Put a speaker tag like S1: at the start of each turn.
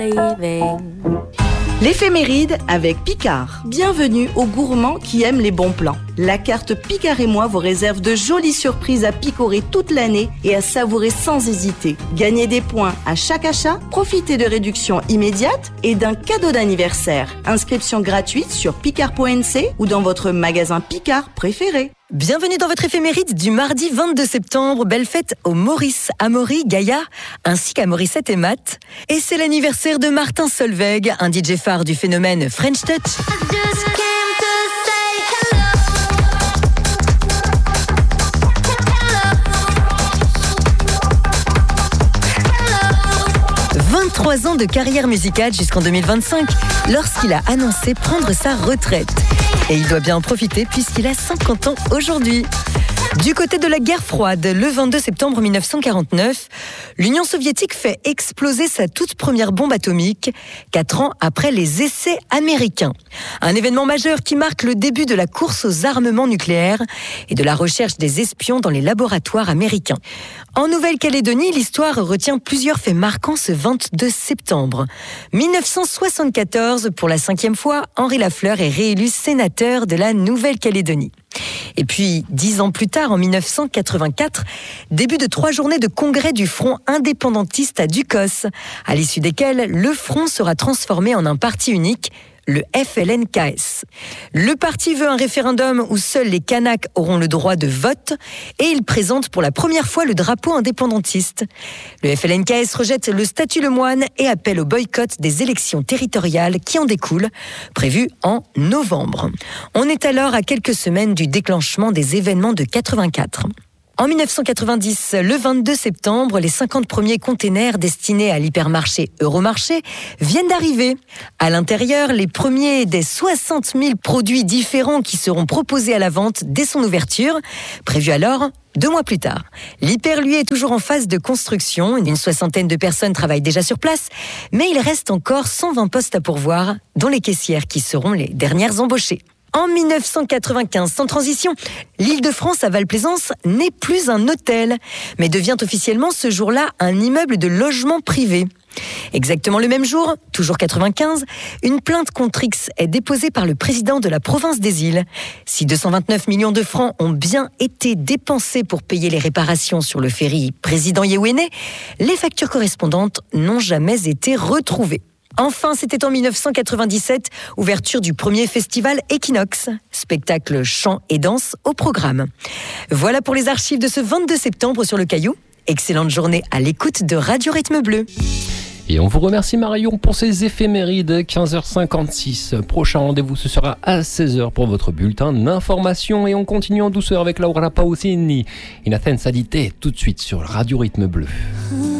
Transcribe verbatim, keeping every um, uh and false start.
S1: L'éphéméride avec Picard. Bienvenue aux gourmands qui aiment les bons plans. La carte Picard et moi vous réserve de jolies surprises à picorer toute l'année et à savourer sans hésiter. Gagnez des points à chaque achat, profitez de réductions immédiates et d'un cadeau d'anniversaire. Inscription gratuite sur picard point n c ou dans votre magasin Picard préféré.
S2: Bienvenue dans votre éphéméride du mardi vingt-deux septembre. Belle fête aux Maurice, Amaury, Gaillard, ainsi qu'à Morissette et Matt. Et c'est l'anniversaire de Martin Solveig, un D J phare du phénomène French Touch. vingt-trois ans de carrière musicale jusqu'en deux mille vingt-cinq, lorsqu'il a annoncé prendre sa retraite. Et il doit bien en profiter puisqu'il a cinquante ans aujourd'hui. Du côté de la guerre froide, le vingt-deux septembre mille neuf cent quarante-neuf, l'Union soviétique fait exploser sa toute première bombe atomique, quatre ans après les essais américains. Un événement majeur qui marque le début de la course aux armements nucléaires et de la recherche des espions dans les laboratoires américains. En Nouvelle-Calédonie, l'histoire retient plusieurs faits marquants ce vingt-deux septembre. mille neuf cent soixante-quatorze, pour la cinquième fois, Henri Lafleur est réélu sénateur de la Nouvelle-Calédonie. Et puis, dix ans plus tard, en mille neuf cent quatre-vingt-quatre, début de trois journées de congrès du Front indépendantiste à Ducos, à l'issue desquelles le Front sera transformé en un parti unique, le F L N K S. Le parti veut un référendum où seuls les Kanaks auront le droit de vote et il présente pour la première fois le drapeau indépendantiste. Le F L N K S rejette le statut Lemoine et appelle au boycott des élections territoriales qui en découlent, prévues en novembre. On est alors à quelques semaines du déclenchement des événements de quatre-vingt-quatre. En mille neuf cent quatre-vingt-dix, le vingt-deux septembre, les cinquante premiers containers destinés à l'hypermarché Euromarché viennent d'arriver. À l'intérieur, les premiers des soixante mille produits différents qui seront proposés à la vente dès son ouverture, prévue alors deux mois plus tard. L'hyper, lui, est toujours en phase de construction. Une soixantaine de personnes travaillent déjà sur place, mais il reste encore cent vingt postes à pourvoir, dont les caissières qui seront les dernières embauchées. En mille neuf cent quatre-vingt-quinze, sans transition, l'Île-de-France à Val-Plaisance n'est plus un hôtel, mais devient officiellement ce jour-là un immeuble de logement privé. Exactement le même jour, toujours quatre-vingt-quinze, une plainte contre X est déposée par le président de la province des Îles. Si deux cent vingt-neuf millions de francs ont bien été dépensés pour payer les réparations sur le ferry Président Yewene, les factures correspondantes n'ont jamais été retrouvées. Enfin, c'était en mille neuf cent quatre-vingt-dix-sept, ouverture du premier festival Equinox, spectacle chant et danse au programme. Voilà pour les archives de ce vingt-deux septembre sur le Caillou. Excellente journée à l'écoute de Radio Rythme Bleu.
S3: Et on vous remercie Marion pour ces éphémérides. Quinze heures cinquante-six. Prochain rendez-vous, ce sera à seize heures pour votre bulletin d'information. Et on continue en douceur avec Laura Pausini. Inacenza di te, tout de suite sur Radio Rythme Bleu.